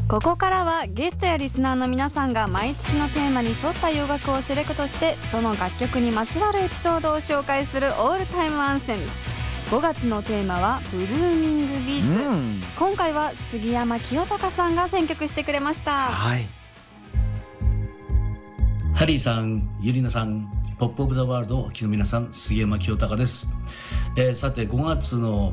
ここからはゲストやリスナーの皆さんが毎月のテーマに沿った洋楽をセレクトして、その楽曲にまつわるエピソードを紹介するオールタイムアンセムス。5月のテーマはブルーミングビーツ、今回は杉山清隆さんが選曲してくれました。 はい、 ハリーさん、ユリナさん、ポップオブザワールドをお聞きの皆さん、杉山清隆です。さて5月の